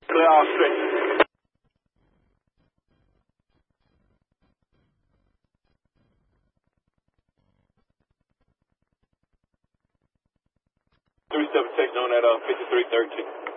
Clear all straight. 37 taking on at 5313.